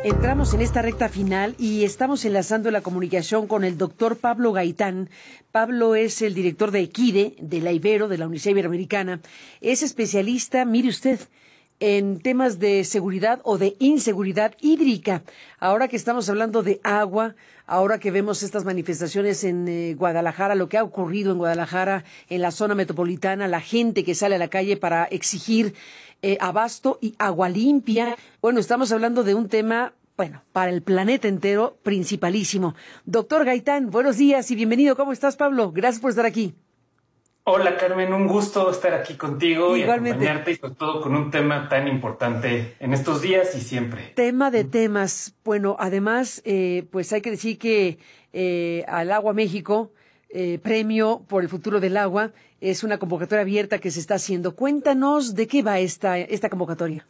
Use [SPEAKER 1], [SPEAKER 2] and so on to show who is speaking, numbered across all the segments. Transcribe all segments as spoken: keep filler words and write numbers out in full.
[SPEAKER 1] Entramos en esta recta final y estamos enlazando la comunicación con el doctor Pablo Gaitán. Pablo es el director de EQUIDE, de la Ibero, de la Universidad Iberoamericana. Es especialista, mire usted, en temas de seguridad o de inseguridad hídrica. Ahora que estamos hablando de agua, ahora que vemos estas manifestaciones en eh, Guadalajara, lo que ha ocurrido en Guadalajara, en la zona metropolitana, la gente que sale a la calle para exigir eh, abasto y agua limpia. Bueno, estamos hablando de un tema, bueno, para el planeta entero, principalísimo. Doctor Gaitán, buenos días y bienvenido. ¿Cómo estás, Pablo? Gracias por estar aquí.
[SPEAKER 2] Hola, Carmen, un gusto estar aquí contigo.
[SPEAKER 1] Igualmente.
[SPEAKER 2] Y acompañarte, y sobre todo con un tema tan importante en estos días y siempre.
[SPEAKER 1] Tema de temas. Bueno, además, eh, pues hay que decir que eh, al Agua México, eh, Premio por el Futuro del Agua, es una convocatoria abierta que se está haciendo. Cuéntanos de qué va esta, esta convocatoria.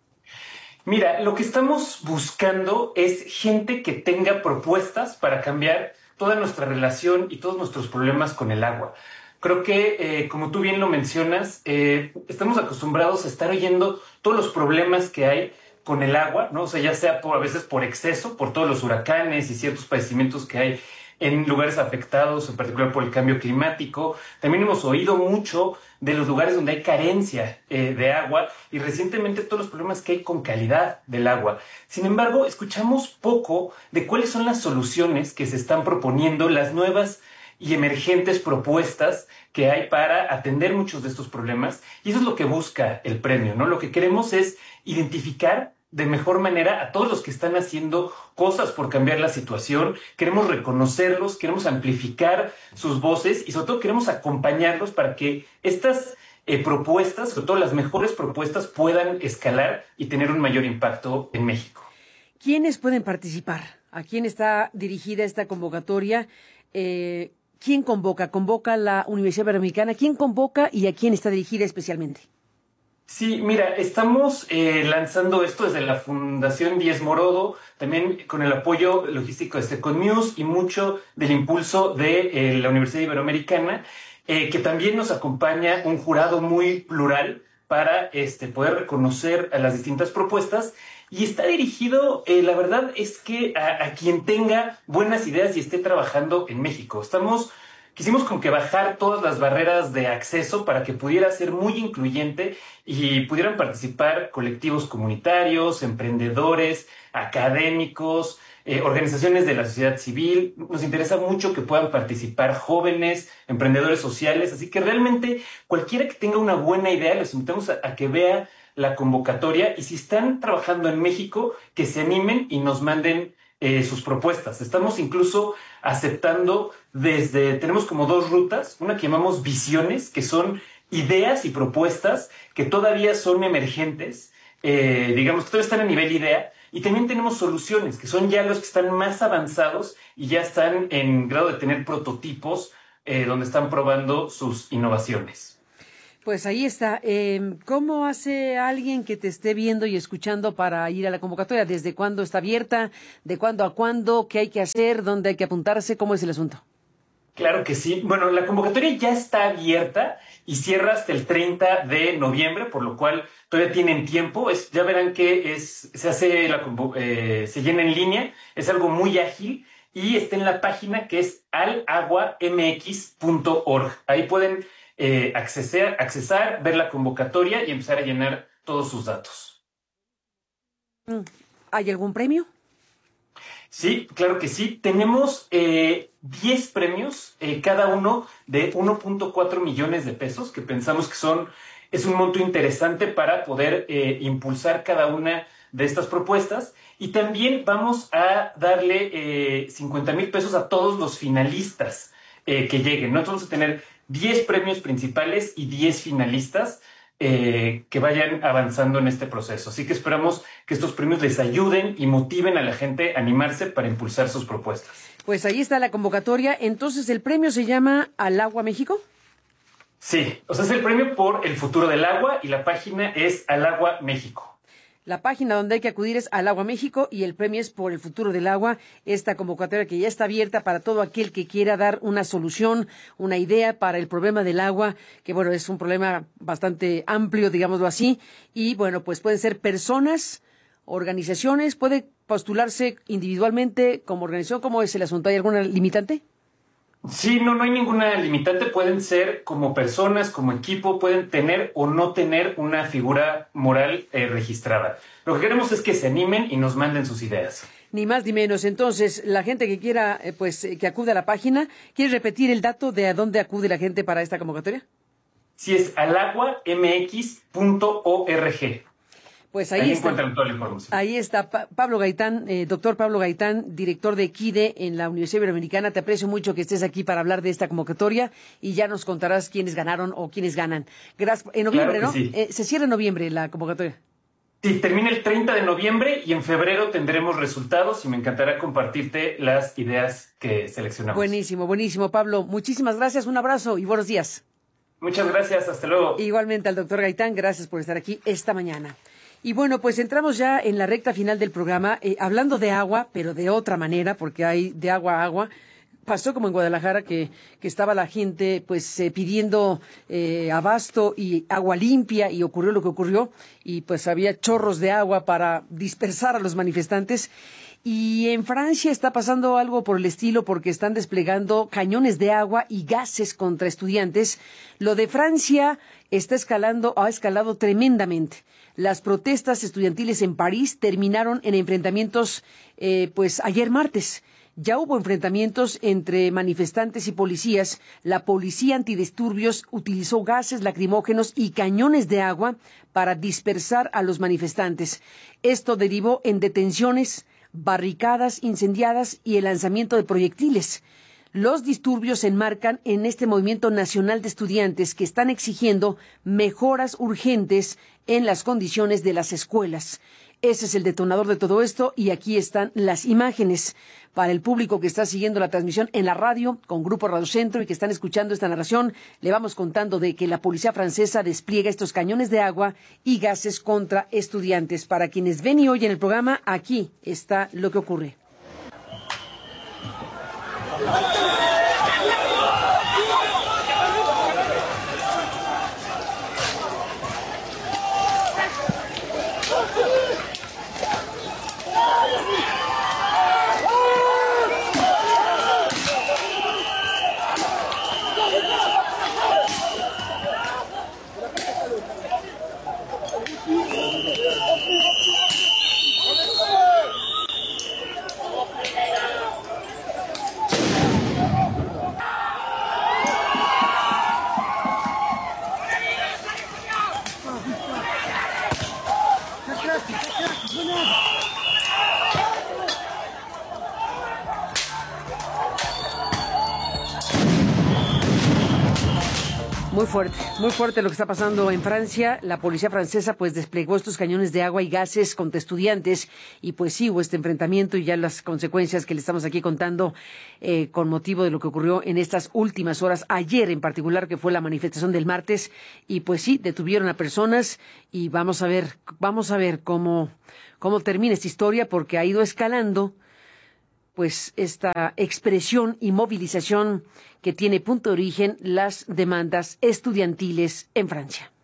[SPEAKER 2] Mira, lo que estamos buscando es gente que tenga propuestas para cambiar toda nuestra relación y todos nuestros problemas con el agua. Creo que, eh, como tú bien lo mencionas, eh, estamos acostumbrados a estar oyendo todos los problemas que hay con el agua, ¿no? O sea, ya sea por, a veces por exceso, por todos los huracanes y ciertos padecimientos que hay en lugares afectados, en particular por el cambio climático. También hemos oído mucho de los lugares donde hay carencia eh, de agua y recientemente todos los problemas que hay con calidad del agua. Sin embargo, escuchamos poco de cuáles son las soluciones que se están proponiendo, las nuevas y emergentes propuestas que hay para atender muchos de estos problemas. Y eso es lo que busca el premio, ¿no? Lo que queremos es identificar de mejor manera a todos los que están haciendo cosas por cambiar la situación. Queremos reconocerlos, queremos amplificar sus voces y sobre todo queremos acompañarlos para que estas eh, propuestas, sobre todo las mejores propuestas, puedan escalar y tener un mayor impacto en México.
[SPEAKER 1] ¿Quiénes pueden participar? ¿A quién está dirigida esta convocatoria? Eh, ¿Quién convoca? ¿Convoca la Universidad Iberoamericana? ¿Quién convoca y a quién está dirigida especialmente?
[SPEAKER 2] Sí, mira, estamos eh, lanzando esto desde la Fundación Díez Morodo, también con el apoyo logístico de Second News y mucho del impulso de eh, la Universidad Iberoamericana, eh, que también nos acompaña un jurado muy plural para este, poder reconocer a las distintas propuestas. Y está dirigido, eh, la verdad es que a, a quien tenga buenas ideas y esté trabajando en México. Estamos... Quisimos como que bajar todas las barreras de acceso para que pudiera ser muy incluyente y pudieran participar colectivos comunitarios, emprendedores, académicos, eh, organizaciones de la sociedad civil. Nos interesa mucho que puedan participar jóvenes, emprendedores sociales, así que realmente cualquiera que tenga una buena idea, los invitamos a, a que vea la convocatoria y si están trabajando en México, que se animen y nos manden Eh, sus propuestas. Estamos incluso aceptando desde, tenemos como dos rutas, una que llamamos visiones, que son ideas y propuestas que todavía son emergentes, eh, digamos que todavía están a nivel idea, y también tenemos soluciones, que son ya los que están más avanzados y ya están en grado de tener prototipos eh, donde están probando sus innovaciones.
[SPEAKER 1] Pues ahí está. Eh, ¿Cómo hace alguien que te esté viendo y escuchando para ir a la convocatoria? ¿Desde cuándo está abierta? ¿De cuándo a cuándo? ¿Qué hay que hacer? ¿Dónde hay que apuntarse? ¿Cómo es el asunto?
[SPEAKER 2] Claro que sí. Bueno, la convocatoria ya está abierta y cierra hasta el treinta de noviembre, por lo cual todavía tienen tiempo. Es, ya verán que es, se hace la, eh, se llena en línea, es algo muy ágil y está en la página que es al agua m x punto org. Ahí pueden eh, accesar, accesar, ver la convocatoria y empezar a llenar todos sus datos.
[SPEAKER 1] ¿Hay algún premio?
[SPEAKER 2] Sí, claro que sí. Tenemos eh, diez premios, eh, cada uno de uno punto cuatro millones de pesos, que pensamos que son es un monto interesante para poder eh, impulsar cada una de estas propuestas. Y también vamos a darle eh, cincuenta mil pesos a todos los finalistas eh, que lleguen, ¿no? Entonces vamos a tener diez premios principales y diez finalistas Eh, que vayan avanzando en este proceso. Así que esperamos que estos premios les ayuden y motiven a la gente a animarse para impulsar sus propuestas.
[SPEAKER 1] Pues ahí está la convocatoria. Entonces, ¿el premio se llama Al Agua México?
[SPEAKER 2] Sí, o sea, es el premio por el futuro del agua y la página es Al Agua México.
[SPEAKER 1] La página donde hay que acudir es Al Agua México y el premio es por el futuro del agua. Esta convocatoria que ya está abierta para todo aquel que quiera dar una solución, una idea para el problema del agua, que bueno, es un problema bastante amplio, digámoslo así. Y bueno, pues pueden ser personas, organizaciones, puede postularse individualmente como organización? ¿Cómo es el asunto? ¿Hay alguna limitante?
[SPEAKER 2] Sí, no, no hay ninguna limitante. Pueden ser como personas, como equipo, pueden tener o no tener una figura moral eh, registrada. Lo que queremos es que se animen y nos manden sus ideas.
[SPEAKER 1] Ni más ni menos. Entonces, la gente que quiera, eh, pues, eh, que acude a la página, ¿quieres repetir el dato de a dónde acude la gente para esta convocatoria?
[SPEAKER 2] Sí, es alagua m x punto org.
[SPEAKER 1] Pues ahí,
[SPEAKER 2] ahí
[SPEAKER 1] está.
[SPEAKER 2] encuentran toda la información.
[SPEAKER 1] Ahí está pa Pablo Gaitán, eh, doctor Pablo Gaitán, director de EQUIDE en la Universidad Iberoamericana. Te aprecio mucho que estés aquí para hablar de esta convocatoria y ya nos contarás quiénes ganaron o quiénes ganan. Gracias. En noviembre,
[SPEAKER 2] Claro que
[SPEAKER 1] ¿no?
[SPEAKER 2] sí.
[SPEAKER 1] Eh, se cierra en noviembre la convocatoria.
[SPEAKER 2] Sí, termina el treinta de noviembre y en febrero tendremos resultados y me encantará compartirte las ideas que seleccionamos.
[SPEAKER 1] Buenísimo, buenísimo, Pablo. Muchísimas gracias, un abrazo y buenos días.
[SPEAKER 2] Muchas gracias, hasta luego.
[SPEAKER 1] Igualmente al doctor Gaitán, gracias por estar aquí esta mañana. Y bueno, pues entramos ya en la recta final del programa, eh, hablando de agua, pero de otra manera, porque hay de agua a agua. Pasó como en Guadalajara, que, que estaba la gente pues eh, pidiendo eh, abasto y agua limpia, y ocurrió lo que ocurrió, y pues había chorros de agua para dispersar a los manifestantes. Y en Francia está pasando algo por el estilo, porque están desplegando cañones de agua y gases contra estudiantes. Lo de Francia está escalando, ha escalado tremendamente. Las protestas estudiantiles en París terminaron en enfrentamientos, eh, pues ayer martes. Ya hubo enfrentamientos entre manifestantes y policías. La policía antidisturbios utilizó gases lacrimógenos y cañones de agua para dispersar a los manifestantes. Esto derivó en detenciones, barricadas incendiadas y el lanzamiento de proyectiles. Los disturbios se enmarcan en este movimiento nacional de estudiantes que están exigiendo mejoras urgentes en las condiciones de las escuelas. Ese es el detonador de todo esto y aquí están las imágenes para el público que está siguiendo la transmisión en la radio con Grupo Radio Centro y que están escuchando esta narración. Le vamos contando de que la policía francesa despliega estos cañones de agua y gases contra estudiantes. Para quienes ven y oyen el programa, aquí está lo que ocurre. Muy fuerte, muy fuerte lo que está pasando en Francia. La policía francesa pues desplegó estos cañones de agua y gases contra estudiantes y pues sí hubo este enfrentamiento y ya las consecuencias que le estamos aquí contando eh, con motivo de lo que ocurrió en estas últimas horas, ayer en particular, que fue la manifestación del martes, y pues sí, detuvieron a personas y vamos a ver, vamos a ver cómo, cómo termina esta historia, porque ha ido escalando pues esta expresión y movilización que tiene punto de origen las demandas estudiantiles en Francia.